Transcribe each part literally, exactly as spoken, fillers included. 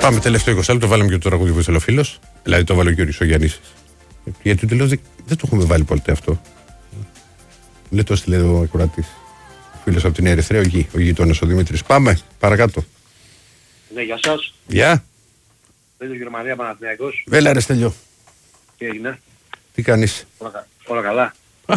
Πάμε τελευταίο είκοσι λεπτό, βάλαμε και το τραγούδι που ήθελε ο φίλος. Δηλαδή το βάλω και ο Ρησογιαννής. Γιατί του λέω δεν το έχουμε βάλει ποτέ αυτό. Λέει το έστειλε ο ακροατής. Φίλος από την Ερυθρέα, ο Γη, ο γειτόνας ο Δημήτρης. Πάμε, παρακάτω. Ναι, γεια σας. Γεια. Παίζει Γερμανία Παναθηναϊκός. Βέλα ρε Στέλιο. Τι έγινε? Τι κάνεις? Όλα, όλα καλά. Α.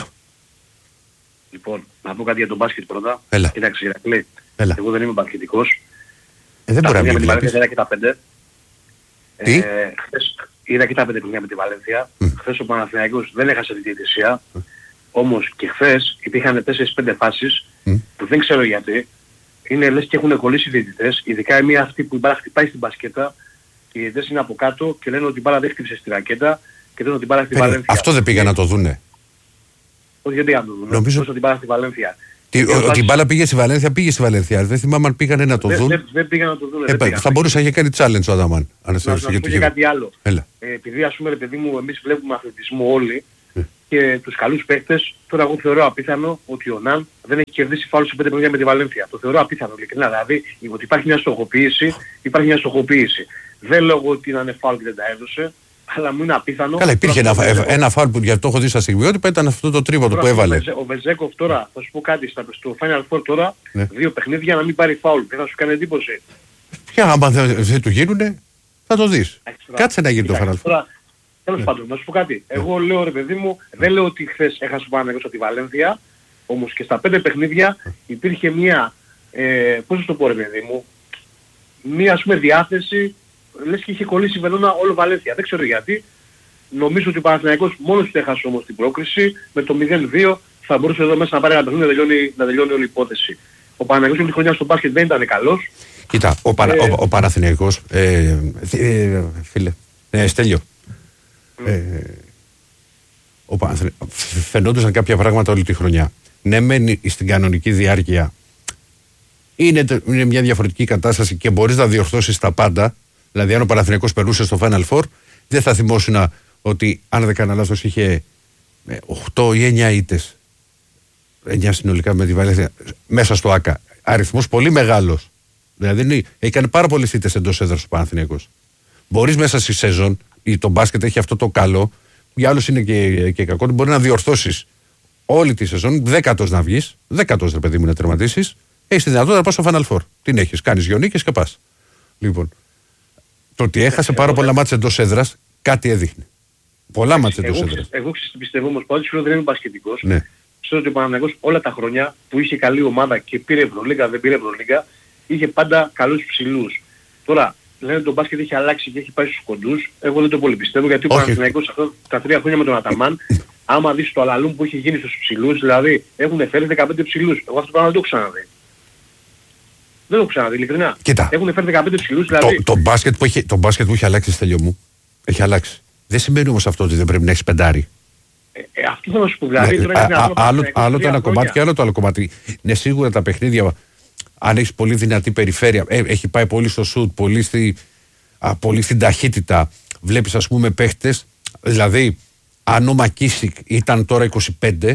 Λοιπόν, να πω κάτι για τον μπάσκετ πρώτα. Έλα. Κοίταξε, Ηρακλή. Έλα. Εγώ δεν είμαι μπασκετικός. Ε, δεν μπορεί να μην βλέπεις. Είδα και τα πέντε. Τι? Ε, χθες, είδα και τα πέντε παιχνίδια με τη Βαλένθια. Mm. Χθες ο Παναθηναϊκός δεν έχασε την διαιτησία. Mm. Όμως και χθες υπήρχαν τέσσερις πέντε φάσεις mm. που δεν ξέρω γιατί. Είναι λες και έχουν κολλήσει οι διαιτητές. Ειδικά η μία αυτή που η μπάλα χτυπάει στην μπασκέτα. Και οι διαιτητές είναι από κάτω και λένε ότι η μπάλα δεν χτύπησε στη ρακέτα και λένε ότι η μπάλα στη Βαλένθια. Αυτό δεν πήγα να το δούνε. Όχι, γιατί να το δούνε. Νομίζω ότι η μπάλα στη Βαλένθια. Τι, ο, ότι η μπάλα πήγε στη Βαλένθια, πήγε στη Βαλένθια. Δεν θυμάμαι αν πήγανε να το δεν, δουν. Δεν, δεν πήγαν να το δουν. Ε, θα μπορούσε να είχε κάνει challenge ο Αδαμάν. Να σας πω και κάτι άλλο. Ε, επειδή ας πούμε ρε παιδί μου εμείς βλέπουμε αθλητισμό όλοι ε. και τους καλούς παίκτες, τώρα εγώ θεωρώ απίθανο ότι ο Ναν δεν έχει κερδίσει φάουλ σε πέντε παιχνίδια με τη Βαλένθια. Το θεωρώ απίθανο ειλικρινά. Δηλαδή ότι υπάρχει μια στοχοποίηση, υπάρχει μια στοχοποίηση. Δεν λέω ότι να είναι φάουλ και δεν τα έδωσε. Αλλά μου είναι απίθανο. Καλά, υπήρχε ένα, ένα φάουλ που για το έχω δει στα στιγμιότυπα, ήταν αυτό το τρίποντο που έβαλε. Ο Βεζέκοφ τώρα, θα σου πω κάτι, στο Final Four τώρα, ναι. δύο παιχνίδια να μην πάρει φάουλ. Δεν θα σου κάνει εντύπωση. Ποια, άμα δεν δε του γίνουνε, θα το δεις. Κάτσε να γίνει το Final Four. Τέλος ναι. πάντων, να σου πω κάτι. Ναι. Εγώ λέω ρε παιδί μου, δεν λέω ότι χθες έχασε ο Παναθηναϊκός από τη Βαλένθια, όμως και στα πέντε παιχνίδια υπήρχε μια, ε, πώς θα το πω ρε παιδί μου, μια ας πούμε διάθεση. Λες και είχε κολλήσει η Βελόνα όλο Βαλένθια. Δεν ξέρω γιατί. Νομίζω ότι ο Παναθηναϊκός μόνος του έχασε όμως την πρόκριση. Με το μηδέν δύο θα μπορούσε εδώ μέσα να πάρει ένα παιχνίδι να τελειώνει, να τελειώνει όλη η υπόθεση. Ο Παναθηναϊκός όλη τη χρονιά στο μπάσκετ δεν ήταν καλός. Κοίτα, ο, Παρα, ε, ο, ο Παναθηναϊκός, ε, ε, φίλε, ε, Στέλιο, mm. ε, ο Παναθηναϊκός, φαινόντουσαν κάποια πράγματα όλη τη χρονιά. Ναι, μένει στην κανονική διάρκεια. Είναι, είναι μια διαφορετική κατάσταση και μπορείς να διορθώσεις τα πάντα. Δηλαδή, αν ο Παναθηναϊκός περνούσε στο Final Four, δεν θα θυμόσουν ότι, αν δεν κάνω λάθος, είχε οκτώ ή εννιά ήττες. εννιά συνολικά με τη Βαλένθια, μέσα στο ΆΚΑ. Αριθμός πολύ μεγάλος. Δηλαδή, έκανε πάρα πολλές ήττες εντός έδρας ο Παναθηναϊκός. Μπορείς μέσα στη σεζόν, ή το μπάσκετ έχει αυτό το καλό, για άλλους είναι και, και κακό, μπορεί να διορθώσεις όλη τη σεζόν, δέκατος να βγεις, δέκατος ρε παιδί μου να τερματίσεις, έχεις τη δυνατότητα να πας στο Final Four. Την έχεις, κάνεις δυο νίκες και πας. Λοιπόν. Το ότι έχασε πάρα πολλά μάτια εντός έδρας, κάτι έδειχνε. Πολλά μάτια εντός έδρας. Εγώ πιστεύω όμως πάλι σου δεν είμαι μπασκετικός. Ναι. Ξέρω ότι ο Παναθηναϊκός όλα τα χρόνια που είχε καλή ομάδα και πήρε Ευρωλίγκα, δεν πήρε Ευρωλίγκα, είχε πάντα καλούς ψηλούς. Τώρα λένε ότι το μπάσκετ έχει αλλάξει και έχει πάει στους κοντούς. Εγώ δεν το πολύ πιστεύω γιατί ο Παναθηναϊκός αυτά τα τρία χρόνια με τον Αταμάν, άμα δεις το αλαλούμ που είχε γίνει στους ψηλούς, δηλαδή έχουν φέρει δεκαπέντε ψηλούς. Εγώ αυτό το πράγμα δεν το έχω ξαναδεί. Δεν το ξαναδεί, ειλικρινά. Κοίτα. Έχουν φέρει δεκαπέντε ψηλούς, δηλαδή. Το, το, μπάσκετ που έχει, το μπάσκετ που έχει αλλάξει, Στέλιο μου, έχει αλλάξει. Δεν σημαίνει όμως αυτό ότι δεν πρέπει να έχεις πεντάρι. Ε, ε, αυτό θα σου πω, δηλαδή. Ναι, α, α, άλλο άλλο το ένα κομμάτι και άλλο το άλλο κομμάτι. Ναι, σίγουρα τα παιχνίδια, αν έχεις πολύ δυνατή περιφέρεια, ε, έχει πάει πολύ στο σουτ, πολύ, στη, α, πολύ στην ταχύτητα. Βλέπεις ας πούμε παίχτες, δηλαδή, αν ο Μακίσικ ήταν τώρα είκοσι πέντε,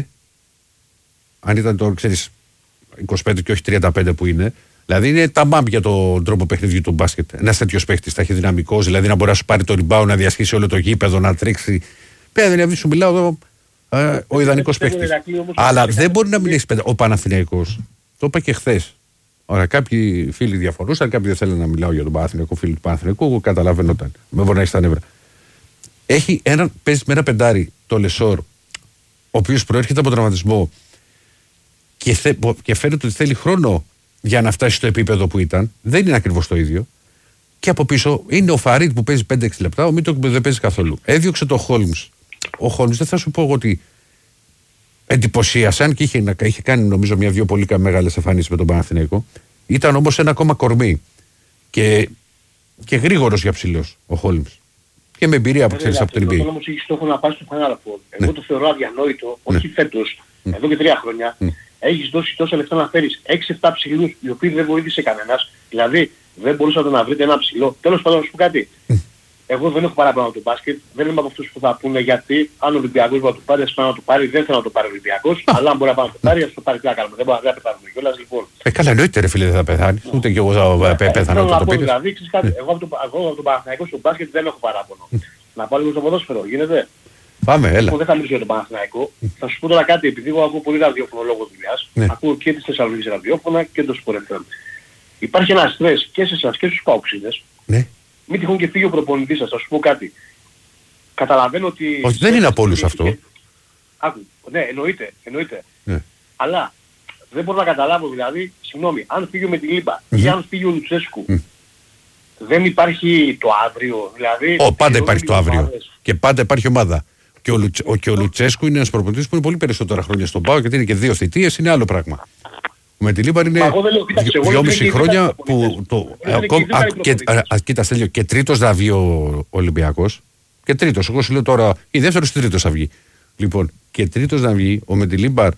αν ήταν τώρα, ξέρεις, είκοσι πέντε και όχι τριάντα πέντε που είναι. Δηλαδή είναι τα μπαμπ για τον τρόπο παιχνιδιού του μπάσκετ. Ένα τέτοιο παίχτη ταχυδυναμικό, δηλαδή να μπορεί να σου πάρει το rebound, να διασχίσει όλο το γήπεδο, να τρέξει. Πέρα δηλαδή σου μιλάω εδώ ε, ο ιδανικό παίχτη. Αλλά δεν μπορεί να μην έχει πέντε. Ο Παναθηναϊκός, το είπα και χθες. Ωραία, κάποιοι φίλοι διαφορούσαν, κάποιοι δεν θέλουν να μιλάω για τον Παναθηναϊκό, φίλοι του Παναθηναϊκού. Εγώ καταλαβαίνω όταν. Με μπορεί να έχει τα νεύρα. Έχει έναν, παίζει με ένα πεντάρι το Λεσόρ, ο οποίο προέρχεται από τραυματισμό και, θε, και φαίνεται ότι θέλει χρόνο για να φτάσει στο επίπεδο που ήταν. Δεν είναι ακριβώς το ίδιο. Και από πίσω είναι ο Φαρίτ που παίζει πέντε έξι λεπτά, ο Μίτοκ που δεν παίζει καθόλου. Έδιωξε το Χόλμς. Ο Χόλμς δεν θα σου πω ότι εντυπωσίασε, αν και είχε, είχε κάνει νομίζω μια-δυο πολύ μεγάλες εμφανίσεις με τον Παναθηναϊκό. Ήταν όμως ένα ακόμα κορμί. Και, και γρήγορος για ψηλός ο Χόλμς. Και με εμπειρία που ξέρεις από την Ι Μπι Έι. Όμως έχει στόχο να πάει στο Final Four. Εγώ το θεωρώ αδιανόητο, όχι φέτος, εδώ και τρία χρόνια. Έχεις δώσει τόσα λεφτά να φέρεις έξι εφτά ψηλούς, οι οποίοι δεν βοήθησε κανένας. Δηλαδή δεν μπορούσατε να βρείτε ένα ψηλό. Τέλος πάντων να σου πω κάτι. Εγώ δεν έχω παράπονο από το μπάσκετ. Δεν είμαι από αυτούς που θα πούνε γιατί αν ο Ολυμπιακός μπορεί να το πάρει, ας πάει να το πάρει. Δεν θέλω να το πάρει ο Ολυμπιακός. Αλλά αν μπορεί να πάει να το πάρει, ας το πάρει. Τι να κάνουμε. Δεν μπορεί να πεθάνουμε κιόλας λοιπόν. Ε, καλά, εννοείται ρε φίλε, δεν θα πεθάνει. Ούτε κι εγώ θα πέθανα όταν το πήγες. Δηλαδή, εγώ από τον Παναθηναϊκό στο μπάσκετ δεν έχω παράπονο. Να πάω λίγο στο ποδόσφαιρο, γίνεται. Πάμε, έλα. Δεν θα μιλήσω για τον Παναθηναϊκό. Θα σου πω τώρα κάτι, επειδή εγώ ακούω πολύ ραδιόφωνο λόγω δουλειάς. Ναι. Ακούω και τις Θεσσαλονίκης ραδιόφωνα και το Sport εφ εμ. Υπάρχει ένα στρες και σε εσάς και στους παοξίδες. Ναι. Μην τυχόν και φύγει ο προπονητής σας, θα σου πω κάτι. Καταλαβαίνω ότι... Όχι, δεν είναι από όλους αυτό. Άκου, ναι, εννοείται, εννοείται. Ναι. Αλλά δεν μπορώ να καταλάβω δηλαδή, συγγνώμη, αν φύγει ο Μετιλίμπα Mm-hmm. ή αν φύγει ο Λουτσέσκου, Mm. δεν υπάρχει το αύριο, δηλαδή... Ο, πάντα υπάρχει το αύριο. Ομάδες. Και πάντα υπάρχει ομάδα. Και ο, Λουτσε, ο, και ο Λουτσέσκου είναι ένας προπονητής που είναι πολύ περισσότερα χρόνια στον ΠΑΟ γιατί είναι και δύο θητείες, είναι άλλο πράγμα. Ο Μετιλίμπαρ είναι δυόμιση χρόνια που το... Κοίτα Στέλιο, και τρίτος θα βγει ο Ολυμπιακός. Και τρίτος, εγώ σου λέω τώρα, ή δεύτερος ή τρίτος θα βγει. Λοιπόν, και τρίτος να βγει ο Μετιλίμπαρ,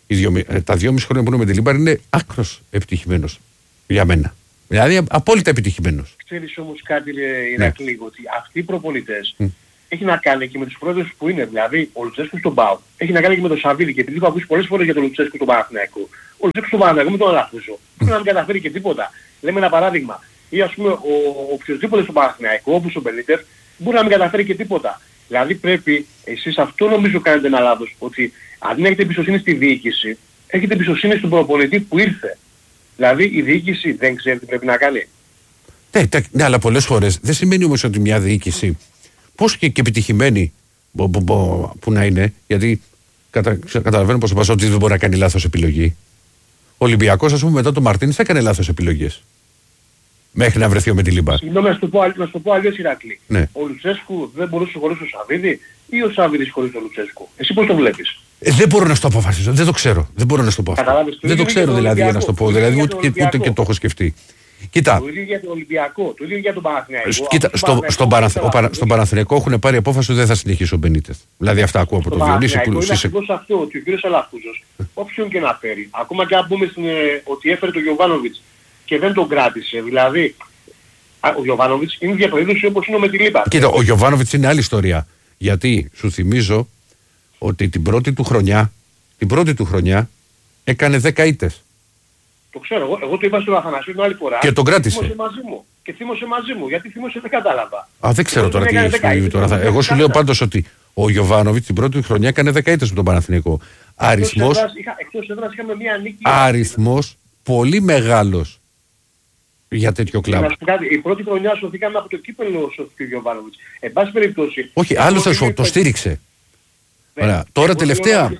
τα δυόμιση χρόνια που είναι ο Μετιλίμπαρ είναι άκρος επιτυχημένος για μένα. Δηλαδή απόλυτα επιτυχημένος. Ξέρεις όμως κάτι, Ηρακλή, ναι. Ότι αυτοί οι προπονητές mm. έχει να κάνει και με τους πρόεδρους που είναι. Δηλαδή ο Λουτσέσκου στον ΠΑΟ έχει να κάνει και με τον Σαββίδη. Και επειδή έχω ακούσει πολλές φορές για τον Λουτσέσκου στον Παναθηναϊκό. Ο Λουτσέσκου στον Παναθηναϊκό, μην τον αναφούσω. Δεν mm. να μην καταφέρει και τίποτα. Λέμε ένα παράδειγμα. Ή ας πούμε ο οποιοσδήποτε στον Παναθηναϊκό, όπως ο Μπενίτεφ, μπορεί να μην καταφέρει και τίποτα. Δηλαδή πρέπει, εσείς αυτό νομίζω κάνετε ένα λάθος. Ότι αν έχετε εμπιστοσύνη στη διοίκηση, έχετε εμπιστοσύνη στον προπονητή που ήρθε. Δηλαδή η διοίκηση δεν ξέρει τι πρέπει να κάνει. Ναι, ναι, αλλά πολλές φορές δεν σημαίνει όμως ότι μια διοίκηση, πόσο και, και επιτυχημένη που, που, που, που να είναι, γιατί κατα, καταλαβαίνω πως ο Πασόκης δεν μπορεί να κάνει λάθος επιλογή. Ο Ολυμπιακός, ας πούμε, μετά τον Μαρτίνης έκανε λάθος επιλογές. Μέχρι να βρεθεί ο Μετιλίμπαρ. Συγγνώμη, να σου το πω, να σου το πω αλλιώς, Ηρακλή. Ναι. Ο Λουτσέσκου δεν μπορούσε χωρίς τον Σαββίδη ή ο Σαββίδης χωρίς τον Λουτσέσκου. Εσύ πώς το βλέπεις? Ε, δεν μπορώ να σου το αποφασίσω. Δεν το ξέρω. Δεν μπορώ να σου το πω αυτό. Καταλάβεις, δεν το ξέρω δηλαδή για να σου το πω. Δηλαδή ούτε, ούτε, ούτε και το έχω σκεφτεί. Κοίτα. Το ίδιο για τον Ολυμπιακό, το ίδιο για τον Παναθηναϊκό. Κοίτα, στο, στον Παναθηναϊκό Παναθηναϊκό έχουν πάρει απόφαση ότι δεν θα συνεχίσει ο Μπενίτεθ. Δηλαδή αυτά ακούω από τον Διονύση που είναι ακριβώς αυτό, ότι ο κ. Αλαφούζος, όποιον και να φέρει, ακόμα και αν πούμε στην, ε, ότι έφερε τον Γιοβάνοβιτς και δεν τον κράτησε, δηλαδή ο Γιοβάνοβιτς είναι ίδια περίπτωση όπως είναι ο Μετιλίμπαρ. Κοίτα, ο Γιοβάνοβιτς είναι άλλη ιστορία. Γιατί σου θυμίζω ότι την πρώτη του χρονιά, την πρώτη του χρονιά έκανε δέκα ήττες. Το ξέρω, εγώ, εγώ το είπα στον Αθανασίου την άλλη φορά. Και τον κράτησε. Θύμωσε μαζί μου. Και θύμωσε μαζί μου. Γιατί θύμωσε δεν κατάλαβα. Α, δεν ξέρω τώρα τι έχει τώρα. Εγώ σου λέω πάντως ότι ο Γιοβάνοβιτς την πρώτη του χρονιά έκανε δέκα ήττες με τον Παναθηναϊκό. Αριθμός, εκτός έδρας είχαμε μία νίκη. Αριθμός πολύ μεγάλος για τέτοιο κλαμπ. Να σου πω κάτι, η πρώτη χρονιά σωθήκαμε από το κύπελλο σωθήκε ο Γιοβάνοβιτς. Εν πάση περιπτώσει. Όχι, άλλο θα σου το στήριξε. Ωραία. Τώρα τελευταία.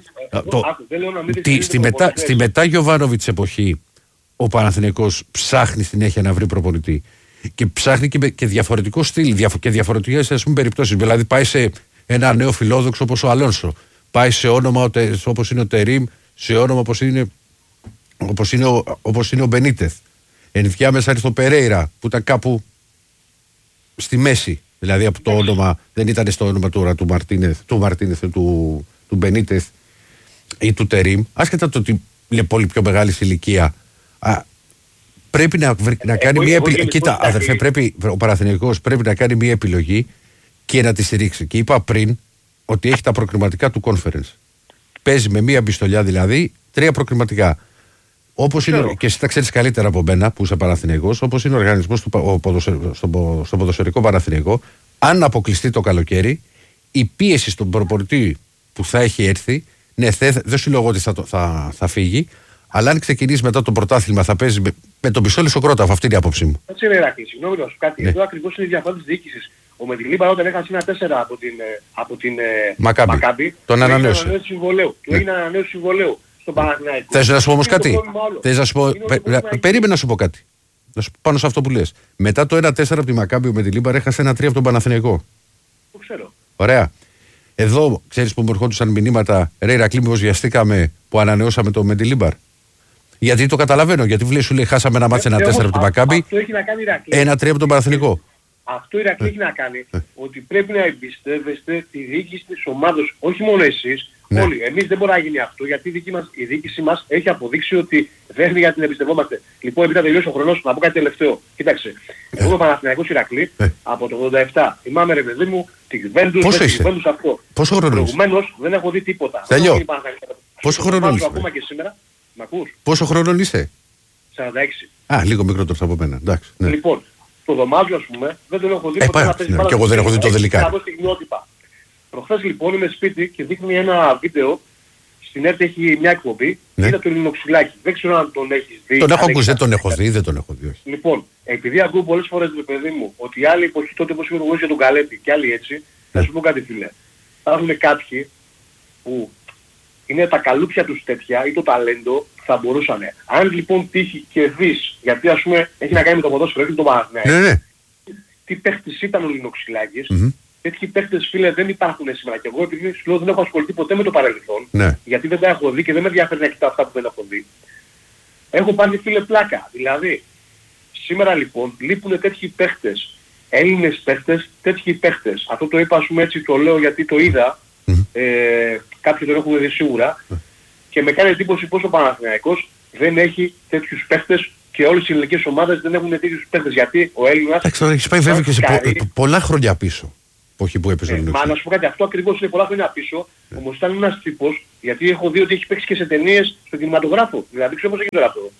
Στη μετά Γιοβάνοβιτς εποχή ο Παναθηναϊκός ψάχνει συνέχεια να βρει προπονητή. Και ψάχνει και, και διαφορετικό στυλ διαφο- και διαφορετικές ας πούμε περιπτώσεις. Δηλαδή πάει σε ένα νέο φιλόδοξο όπως ο Αλόνσο. Πάει σε όνομα όπως είναι ο Τερίμ, σε όνομα όπως είναι, όπως είναι, ο, όπως είναι ο Μπενίτεθ. Ενδιάμεσα ήρθε ο Περέιρα που ήταν κάπου στη μέση. Δηλαδή από το όνομα, δεν ήταν στο όνομα τώρα του Μαρτίνεθ, του, Μαρτίνεθ, του, του Μπενίτεθ ή του Τερίμ. Άσχετα το ότι είναι πολύ πιο μεγάλη ηλικία. Α, πρέπει να, να κάνει μια επιλογή. Κοίτα, αδερφέ, πρέπει, ο Παναθηναϊκός πρέπει να κάνει μια επιλογή και να τη στηρίξει. Και είπα πριν ότι έχει τα προκριματικά του conference. Παίζει με μια πιστολιά δηλαδή τρία προκριματικά. Όπως είναι, και εσύ τα ξέρεις καλύτερα από μένα που είσαι Παναθηναϊκός, όπως είναι ο οργανισμός του, ο ποδοσφαιρ, στο, στο ποδοσφαιρικό Παναθηναϊκό, αν αποκλειστεί το καλοκαίρι, η πίεση στον προπονητή που θα έχει έρθει, ναι, θε, δεν σου λέω ότι θα, θα, θα φύγει, αλλά αν ξεκινήσει μετά το πρωτάθλημα θα παίζει με, με τον Πιστόλη Σοκρόταφ, αυτή είναι η άποψή μου. Έτσι είναι, Ηρακλή, συγγνώμη να σου κάτι. Ναι. Εδώ ακριβώς είναι η διαφορά της διοίκησης. Ο Μετιλίμπαρ όταν έχασε ένα τέσσερα από την, από την Μακάμπι, Μακάμπι τον ανανέωσε. Του έγινε ανανέωση συμβολέου στον Παναθηναϊκό. Θες να σου πω όμως κάτι. Θες να σου πω. Περίμενα να σου πω κάτι. Να σου πάνω σε αυτό που λες. Μετά το ένα τέσσερα από τη Μακάμπι ο Μετιλίμπαρ έχασε ένα τρία από τον Παναθηναϊκό. Το ξέρω. Ωραία. Εδώ ξέρεις που μου ερχόντουσαν μηνύματα, ρε Ηρακλή, μήπως βιαστήκαμε που ανανεώσαμε το Μετιλίμπαρ. Γιατί το καταλαβαίνω. Γιατί βλέπει, σου λέει, χάσαμε ένα μάτς ένα τέσσερα από τη Μακάμπι. Ένα τρία από τον Παναθηναϊκό. Αυτό, Ηρακλή, έχει να κάνει ότι πρέπει να εμπιστεύεστε τη διοίκηση της ομάδος, όχι μόνο εσείς, Ναι. Όλοι. Εμείς δεν μπορεί να γίνει αυτό γιατί η, δική μας, η διοίκηση μας έχει αποδείξει ότι δεν είναι για την εμπιστευόμαστε. Λοιπόν, επειδή θα τελειώσει ο χρόνος, να πω κάτι τελευταίο. Κοίταξε. Εγώ είμαι Παναθηναϊκός Ηρακλή ε. από το ογδόντα επτά. Θυμάμαι ρε παιδί μου τη Juventus, Πόσο είσαι? Juventus αυτό. Πόσο χρόνο είσαι? Προηγουμένως δεν έχω δει τίποτα. Τέλειο. Πόσο χρόνο είσαι? Ακόμα και σήμερα. Μ' ακούς? Πόσο χρόνο είσαι? σαράντα έξι. Α, λίγο μικρότερος από μένα. Εντάξει. Ναι. Λοιπόν, το δωμάτιο ας πούμε δεν τον έχω δει Ε, ποτέ πάει, να παίζει ναι, μπάλα και εγώ στο δεν έχω δει το σπίτι. δελικάρι. Έχει στιγμιότυπα. Προχθές λοιπόν είμαι σπίτι και δείχνει ένα βίντεο. Στην ΕΡΤ έχει μια εκπομπή. Ναι. Είδα τον Λινοξυλάκη. Δεν ξέρω αν τον έχεις δει. Τον έχω αν ακούσει, έχεις δεν τον ακούσει. έχω δει, δεν τον έχω δει. Όχι. Λοιπόν, επειδή ακούω πολλές φορές το παιδί μου ότι οι άλλοι εποχή τότε όπως είπε εγώ για τον Καλέτη και άλλοι έτσι, θα σου πω κάτι φίλε. Υπάρχουν κάποιοι που είναι τα καλούπια τους τέτοια ή το ταλέντο θα μπορούσαν. Αν λοιπόν τύχει και δεις, γιατί ας πούμε έχει να κάνει με το ποδόσφαιρο, έχει το Παναθηναϊκό. Ναι, ναι. Τι παίχτης ήταν ο Λινοξυλάκης. Mm-hmm. Τέτοιοι παίχτες φίλε δεν υπάρχουν σήμερα. Και εγώ επειδή σου λέω δεν έχω ασχοληθεί ποτέ με το παρελθόν, Ναι. γιατί δεν τα έχω δει και δεν με ενδιαφέρει να κοιτάω αυτά που δεν έχω δει. Έχω πάρει φίλε πλάκα. Δηλαδή, σήμερα λοιπόν λείπουν τέτοιοι παίχτες, Έλληνες παίχτες, τέτοιοι παίχτες. Αυτό το είπα ας πούμε έτσι, το λέω γιατί το είδα, Mm-hmm. ε, κάποιοι τον έχουν δει σίγουρα, mm. και με κάνει εντύπωση πως ο Παναθηναϊκός δεν έχει τέτοιους παίχτες και όλες οι ελληνικές ομάδες δεν έχουν τέτοιους παίχτες. Γιατί ο Έλληνας... Εντάξει, τώρα έχεις πάει βέβαια και σε πο, πολλά χρόνια πίσω. Όχι που έπαιζε ο ε, Μα να σου πω κάτι, αυτό ακριβώς είναι πολλά χρόνια πίσω, yeah. όμως ήταν ένας τύπος, γιατί έχω δει ότι έχει παίξει και σε ταινίες στο κινηματογράφο. Δηλαδή ξέρω πώς έγινε αυτό.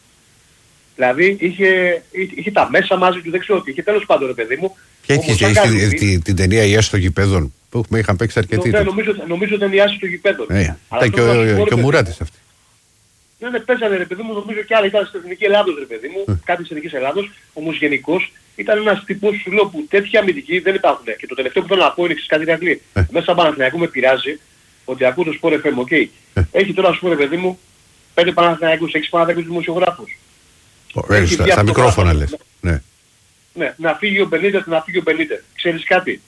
Δηλαδή είχε, είχε τα μέσα μαζί του, δεν ξέρω τι, είχε τέλος πάντων ρε παιδί μου. Και έχει την, την, την ταινία «Η Άση των Γηπέδων» που έχουμε, είχαν παίξει αρκετοί. Ναι, νομίζω, νομίζω ήταν η Άση των Γηπέδων. Ναι, ήταν και ο, ο Μουράτης αυτή. Ναι, ναι, παίζανε ρε παιδί μου, νομίζω και άλλοι ήταν στην Εθνική Ελλάδος ρε παιδί μου, mm. κάτι της Εθνικής Ελλάδος, όμως γενικώς ήταν ένας τύπος σου λέω που τέτοια αμυντικοί δεν υπάρχουν. Και το τελευταίο που θέλω να πω είναι κάτι Ηρακλή. Mm. Μέσα από Παναθηναϊκό με πειράζει ότι ακούω το Sport εφ εμ, ok. Mm. Έχει τώρα σου πω ρε παιδί μου, πέντε Παναθηναϊκούς, έξι Παναθηναϊκούς δημοσιογράφους. Ωραία, στα, στα μικρόφωνα λες. Ναι. Ναι, να φύγει ο Μπενίτες, να φύγει ο Μπενίτες. Ξέρεις κάτι.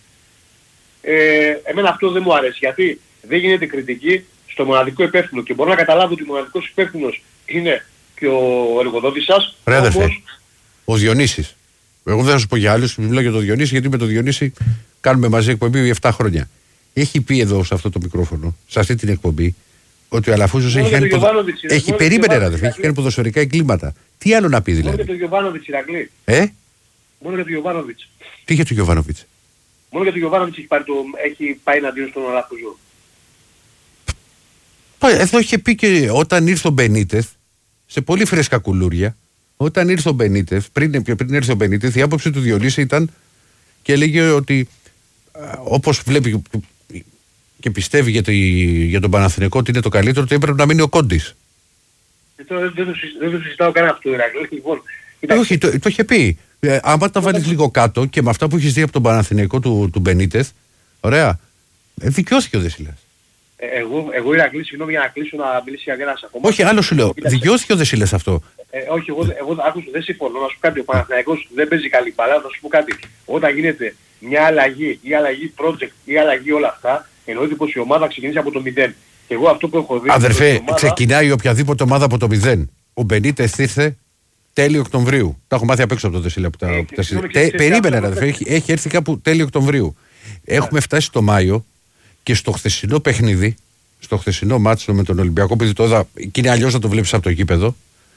Ε, εμένα αυτό δεν μου αρέσει γιατί δεν γίνεται κριτική στο μοναδικό υπεύθυνο και μπορώ να καταλάβω ότι ο μοναδικός υπεύθυνος είναι και ο εργοδότης σας. Ρε αδερφέ, όμως... ο Διονύσης. Εγώ δεν θα σου πω για άλλους, μιλάω για τον Διονύση γιατί με τον Διονύση κάνουμε μαζί εκπομπή επτά χρόνια. Έχει πει εδώ σε αυτό το μικρόφωνο, σε αυτή την εκπομπή, ότι ο Αλαφούζος έχει κάνει, ποδο... έχει... περίμενε, ρε αδερφέ, έχει κάνει ποδοσφαιρικά εγκλήματα. Τι άλλο να πει δηλαδή. Μόνο για τον Γιωβάνοβιτς, Ηρακλή. Ε? Μόνο για τον Γιωβάνοβιτς. Τι για τον Γιωβάνοβιτς. Μόνο για τον Γιωβάνοβιτς έχει, το... έχει πάει εναντίον στον Αλαφούζο. Εδώ είχε πει και όταν ήρθε ο Μπενίτεθ, σε πολύ φρέσκα κουλούρια, όταν ήρθε ο Μπενίτεθ, πριν, πριν έρθει ο Μπενίτεθ, η άποψη του Διονύση ήταν και έλεγε ότι όπως βλέπει και πιστεύει για, το, για τον Παναθηναϊκό ότι είναι το καλύτερο, ότι έπρεπε να μείνει ο Κόντης. Ε, τώρα δεν, το, δεν το συζητάω κανένα αυτό, Ηρακλή. Λοιπόν, ε, όχι, το, το είχε πει. Ε, άμα τα βάλεις λίγο κάτω και με αυτά που έχεις δει από τον Παναθηναϊκό του, του Μπενίτεθ, ωραία, ε, δικαιώθηκε ο Δεσίλας. Εγώ, εγώ Ηρακλή, συγγνώμη για να κλείσω να μιλήσει για ένας ακόμα. Όχι, άλλο σου λέω. Δικαιώθηκε ο Δεσίλας αυτό. Ε, όχι, εγώ, εγώ άκουσα, δεν συμφωνώ. Να σου πω κάτι. Ο Παναθηναϊκός δεν παίζει καλή μπάλα. Θα σου πω κάτι. Όταν γίνεται μια αλλαγή ή αλλαγή project ή αλλαγή όλα αυτά, εννοείται πως η ομάδα ξεκινήσει από το μηδέν. Και εγώ αυτό που έχω δει. Αδερφέ, ομάδα... ξεκινάει οποιαδήποτε ομάδα από το μηδέν. Ο Μπενίτες ήρθε τέλη Οκτωβρίου. Τα έχω μάθει απ' έξω από τον Δεσίλα. Που τα, ε, που τα συ... Τε, περίμενε, αδερφέ. Έχει, έχει έρθει κάπου τέλη Οκτωβρίου. Έχουμε φτάσει το Μάιο και στο χθεσινό παιχνίδι. Στο χθεσινό μάτσο με τον Ολυμπιακό, επειδή το είδα, και είναι αλλιώς να το βλέπεις από το γήπεδο.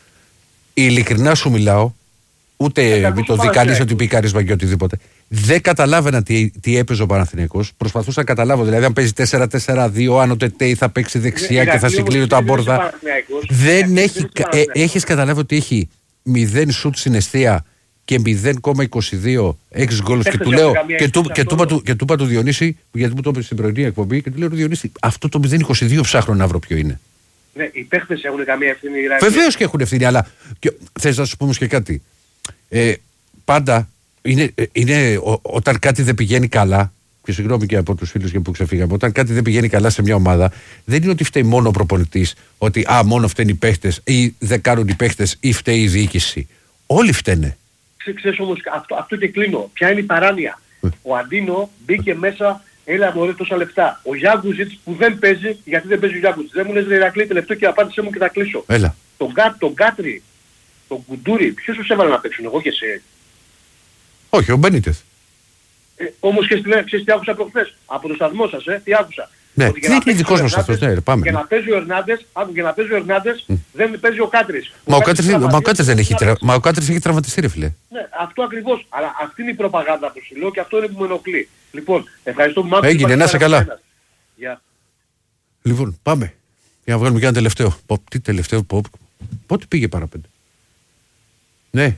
Ειλικρινά σου μιλάω, ούτε μην το δει κανείς ότι πει κάρισμα και οτιδήποτε. Δεν καταλάβαινα τι, τι έπαιζε ο Παναθηναϊκός. Προσπαθούσα να καταλάβω, δηλαδή, αν παίζει τέσσερα τέσσερα δύο, αν ο Τετέι θα παίξει δεξιά και θα συγκλίνει τα μπόρδα. Δεν έχει. Ε, έχεις καταλάβει ότι έχει μηδέν σουτ στην εστία και μηδέν κόμμα είκοσι δύο έξι γκολ και του λέω και του, και, του, του, και του είπα του Διονύση, γιατί μου το είπε στην πρωινή εκπομπή, και του λέω του Διονύση, αυτό το μηδέν είκοσι δύο ψάχνω να βρω ποιο είναι. Ναι, οι παίχτες έχουν καμία ευθύνη. Βεβαίως και έχουν ευθύνη, αλλά και, θες να σου πούμε και κάτι. Ε, πάντα είναι, είναι ό, όταν κάτι δεν πηγαίνει καλά, και συγγνώμη και από τους φίλους και που ξεφύγαμε, όταν κάτι δεν πηγαίνει καλά σε μια ομάδα, δεν είναι ότι φταίει μόνο ο προπονητής, ότι α, μόνο φταίνουν οι παίχτες ή δεν κάνουν οι παίχτες ή φταίει η διοίκηση. Όλοι φταίνε. Ξέρεις όμως, αυτό, αυτό και κλείνω. Ποια είναι η παράνοια. Mm. Ο Αντίνο μπήκε μέσα, έλα μωρέ τόσα λεπτά. Ο Γιάγκουζιτς που δεν παίζει, γιατί δεν παίζει ο Γιάγκουζιτς. Δεν μου λες ρε Ηρακλή, τελευταίο και απάντησέ μου και θα κλείσω. Έλα. Τον, Κα, τον Κάτρι, τον Κουντούρι, ποιος τους έβαλε να παίξουν, εγώ και εσύ. Όχι, ο Μπενίτεθ. Ε, όμως και στην ξέρεις τι άκουσα προχθές. Από το σταθμό σας, ε, τι άκουσα. Ναι, δεν είναι δικός μας αυτός, ναι, πάμε. Και να παίζει ο Ερνάντες, άκου, και να παίζει ο Ερνάντες, mm. δεν παίζει ο Κάτρης. Μα ο, ο Κάτρης, μα ο Κάτρης δεν έχει, τρα... μα ο Κάτρης έχει τραυματιστεί, ρε φίλε. Ναι, αυτό ακριβώς. Αλλά αυτή είναι η προπαγάνδα που σου λέω και αυτό είναι που με ενοχλεί. Λοιπόν, ευχαριστώ που μ' άκουσες. Έγινε, να είσαι καλά. Yeah. Λοιπόν, πάμε. Για να βγάλουμε και ένα τελευταίο. Πο, τι τελευταίο, πο, πότε πήγε παραπέντε. Ναι.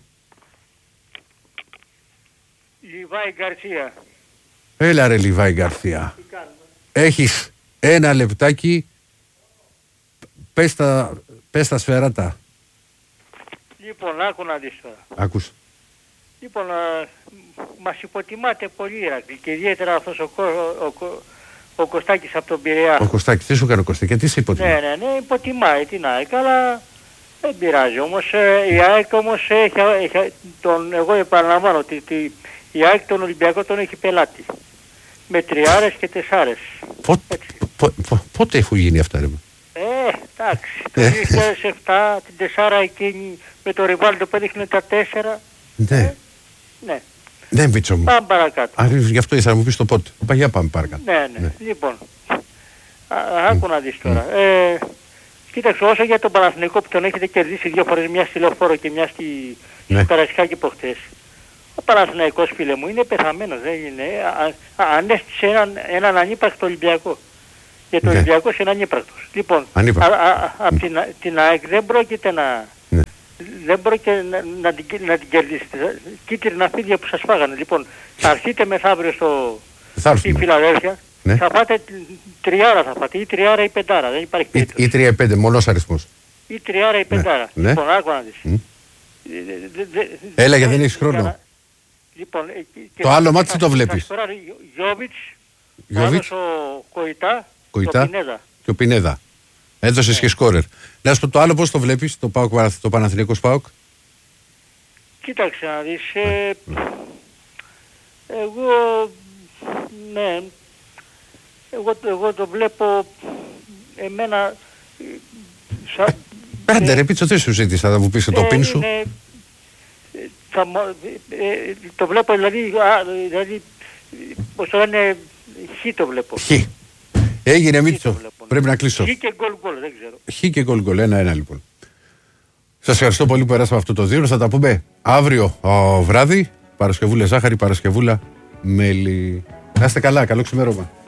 Λιβάη Γκαρσία. Έλα ρε Λιβάη Γκαρσία. Έχεις ένα λεπτάκι. Πες τα, πες τα σφαίρατα. Λοιπόν, άκου να δεις τώρα. Άκουσα. Λοιπόν, α, μας υποτιμάτε πολύ Ηρακλή και ιδιαίτερα αυτός ο, ο, ο, ο Κωστάκης από τον Πειραιά. Ο Κωστάκης, τι σου έκανε ο Κωστάκης, τι σε υποτιμά. Ναι, ναι, ναι, υποτιμάει την ΑΕΚ, αλλά δεν πειράζει. Όμως ε, η ΑΕΚ όμως έχει, έχει τον, εγώ επαναλαμβάνω ότι τη, η ΑΕΚ τον Ολυμπιακό τον έχει πελάτη. Με τριάρες και τεσσάρες. Πότε, πο, πο, πότε έχουν γίνει αυτά ρε. Ε, εντάξει. Το δύο χιλιάδες επτά την τεσσάρα εκείνη με το Ριβάλντο που έδειχνε τα τέσσερα. Ναι. Ε, ναι. Ναι, Μίτσο μου. Πάμε παρακάτω. Α, γι' αυτό ήθελα να μου πεις το πότε. Παγιά πάμε παρακάτω. Ναι, ναι. ναι. Λοιπόν, α, άκου να δεις τώρα. Mm. Ε, κοίταξε, όσο για τον Παναθηναϊκό που τον έχετε κερδίσει δύο φορές, μια στη Λεωφόρο και μια στη, ναι. στη Καραϊσκάκη προχτές. Ο Παναθηναϊκός, φίλε μου, είναι πεθαμένος, δεν είναι. Α, α, ανέστησε έναν, έναν ανύπαρκτο Ολυμπιακό. Για τον ναι. Ολυμπιακό είναι ανύπαρκτος. Λοιπόν, α, α, από την, την ΑΕΚ δεν πρόκειται να... Ναι. Δεν πρόκειται να, να, την, να την κερδίσετε. Κίτρινα φίδια που σας φάγανε. Λοιπόν, θα έρθείτε μεθαύριο στο, στη Φιλαδέλφια. Ναι. Θα πάτε τριάρα θα πάτε. Ή τριάρα ή πεντάρα. Δεν υπάρχει περίπτωση. Ή τρία ή πέντε, μονός αριθμός. Ή τριάρα ή πεντάρα. Ναι. Λοιπόν, άκου να δεις. Mm. Έλα γιατί δεν έχεις χρόνο. Να... Λοιπόν, και το άλλο μάτι το βλέπεις. Γιώβιτς, ο Κοϊτά, Κοϊτά το Πινέδα. Και ο Πινέδα. Έδωσες ναι. και σκόρερ. Να σου πω το άλλο πώς το βλέπεις, το, ΠΑΟΚ, το Παναθηναϊκός ΠΑΟΚ. Κοίταξε να δεις. Ε, εγώ, ναι, εγώ, εγώ το βλέπω εμένα... Σα, Άντε ρε Πίτσο, τι σου ζήτησα, θα μου πεις το πιν σου. Είναι, θα, ε, το βλέπω δηλαδή, α, δηλαδή πώς το λένε, χ το βλέπω. Χ. Έγινε Μίτσο, πρέπει να κλείσω. Χ και γκολ γκολ, δεν ξέρω. Χ και γκολ γκολ, ένα-ένα λοιπόν. Σας ευχαριστώ πολύ που περάσαμε αυτό το δύο. Θα τα πούμε αύριο ο, βράδυ. Παρασκευούλα ζάχαρη, Παρασκευούλα μέλι. Να είστε καλά, καλό ξημέρωμα.